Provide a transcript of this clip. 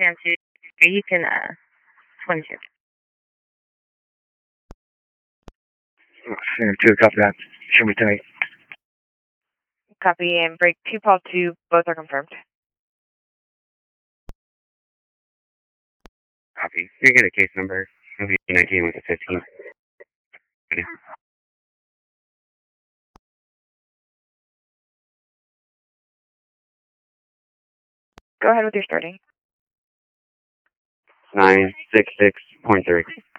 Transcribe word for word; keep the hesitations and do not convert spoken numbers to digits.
Sam two, you can uh, swim to. Sam two, copy that. Show me tight. Copy, and break two, Paul two, both are confirmed. Copy. You get a case number. It'll be nineteen with a fifteen. Yeah. Go ahead with your starting. nine six six point three.